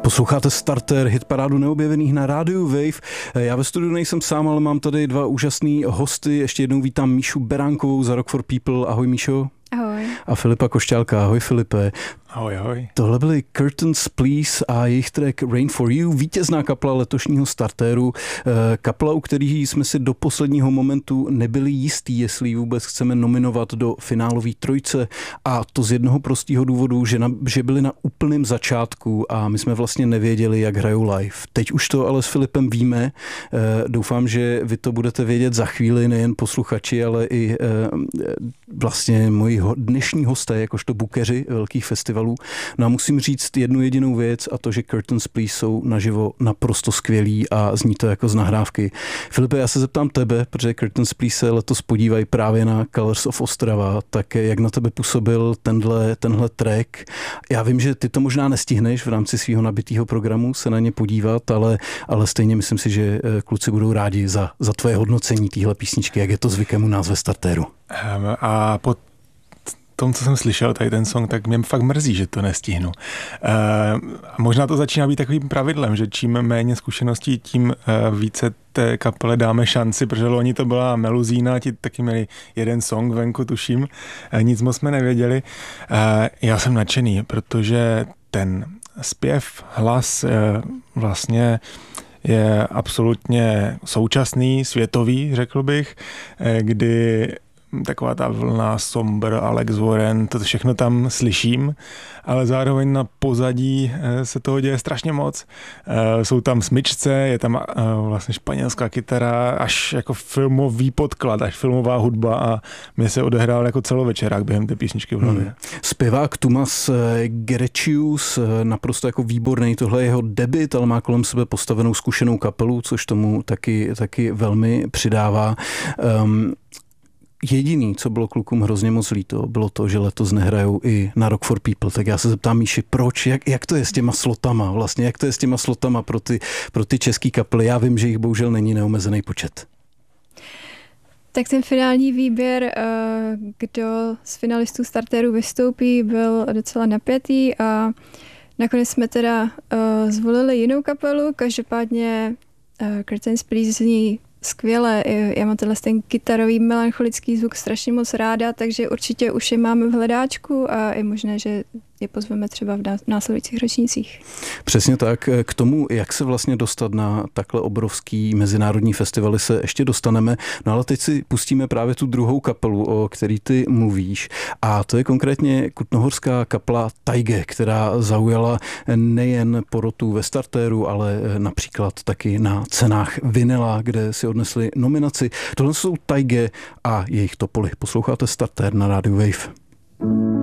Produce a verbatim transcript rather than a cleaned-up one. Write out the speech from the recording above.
Posloucháte Starter, hitparádu neobjevených na rádiu Wave. Já ve studiu nejsem sám, ale mám tady dva úžasný hosty. Ještě jednou vítám Míšu Beránkovou za Rock for People. Ahoj Míšo. Ahoj. A Filipa Košťálka. Ahoj Filipe. Ahoj, ahoj. Tohle byly Curtains Please a jejich track Rain for You, vítězná kapela letošního Starteru. Kapela, u který jsme si do posledního momentu nebyli jistí, jestli vůbec chceme nominovat do finálové trojce, a to z jednoho prostého důvodu, že, na, že byli na úplném začátku a my jsme vlastně nevěděli, jak hrajou live. Teď už to ale s Filipem víme. Doufám, že vy to budete vědět za chvíli, nejen posluchači, ale i vlastně moji dnešní hosté, jakožto bookeři velkých festivalů. No a musím říct jednu jedinou věc, a to, že Curtains Please jsou naživo naprosto skvělí a zní to jako z nahrávky. Filipe, já se zeptám tebe, protože Curtains Please se letos podívají právě na Colors of Ostrava, tak jak na tebe působil tenhle, tenhle track? Já vím, že ty to možná nestihneš v rámci svého nabitého programu se na ně podívat, ale, ale stejně myslím si, že kluci budou rádi za, za tvoje hodnocení téhle písničky, jak je to zvykem u nás ve Starteru. A po tom, co jsem slyšel, tady ten song, tak mě fakt mrzí, že to nestihnu. E, možná to začíná být takovým pravidlem, že čím méně zkušeností, tím e, více té kapele dáme šanci, protože loni to byla Meluzína, ti taky měli jeden song venku, tuším, e, nic moc jsme nevěděli. E, já jsem nadšený, protože ten zpěv, hlas e, vlastně je absolutně současný, světový, řekl bych, e, kdy taková ta vlna Somber, Alex Warren, to všechno tam slyším, ale zároveň na pozadí se toho děje strašně moc. Jsou tam smyčce, je tam vlastně španělská kytara, až jako filmový podklad, až filmová hudba, a mě se odehrál jako celovečerák během té písničky v hlavě. Hmm. Zpěvák Tumas Gerečius, naprosto jako výborný, tohle je jeho debut, ale má kolem sebe postavenou zkušenou kapelu, což tomu taky, taky velmi přidává. Um, Jediný, co bylo klukům hrozně moc líto, bylo to, že letos nehrajou i na Rock for People. Tak já se zeptám Míši, proč, jak, jak to je s těma slotama vlastně, jak to je s těma slotama pro ty, pro ty český kapely? Já vím, že jich bohužel není neomezený počet. Tak ten finální výběr, kdo z finalistů Starteru vystoupí, byl docela napjatý a nakonec jsme teda zvolili jinou kapelu. Každopádně Curtains Please zní skvěle, já mám tenhle ten kytarový melancholický zvuk strašně moc ráda, takže určitě už je máme v hledáčku a je možné, že je pozveme třeba v následujících ročnících. Přesně tak. K tomu, jak se vlastně dostat na takhle obrovský mezinárodní festivaly, se ještě dostaneme. No ale teď si pustíme právě tu druhou kapelu, o který ty mluvíš. A to je konkrétně kutnohorská kapela Taige, která zaujala nejen porotu ve Starteru, ale například taky na cenách Vinyla, kde si odnesli nominaci. Tohle jsou Taige a jejich Topoly. Posloucháte Starter na rádiu Wave.